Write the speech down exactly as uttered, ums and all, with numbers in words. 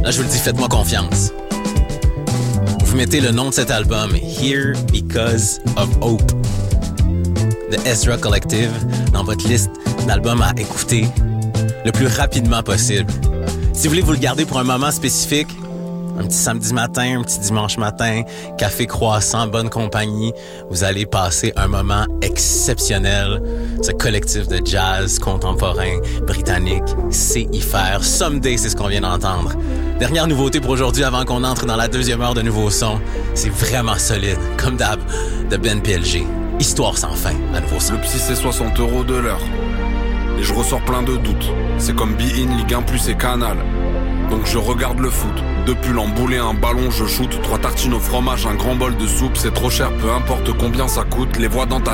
Là, je vous le dis, faites-moi confiance. Vous mettez le nom de cet album, Here Because of Hope, de Ezra Collective, dans votre liste d'albums à écouter le plus rapidement possible. Si vous voulez vous le garder pour un moment spécifique, un petit samedi matin, un petit dimanche matin, café croissant, bonne compagnie, vous allez passer un moment exceptionnel. Ce collectif de jazz contemporain britannique sait y faire. Someday, c'est ce qu'on vient d'entendre. Dernière nouveauté pour aujourd'hui avant qu'on entre dans la deuxième heure de nouveaux sons. C'est vraiment solide, comme d'hab, de Ben P L G. Histoire sans fin, à nouveau son. Le psy, c'est soixante euros de l'heure. Et je ressors plein de doutes. C'est comme Be-In, Ligue un plus et Canal. Donc je regarde le foot. Depuis l'emboulé, un ballon, je shoot. Trois tartines au fromage, un grand bol de soupe. C'est trop cher, peu importe combien ça coûte. Les voix dans ta